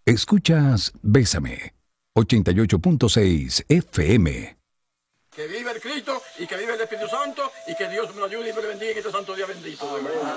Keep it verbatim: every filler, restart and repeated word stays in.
Escuchas Bésame, ochenta y ocho punto seis F M. Que vive el Cristo y que vive el Espíritu Santo y que Dios me lo ayude y me lo bendiga en este santo día bendito.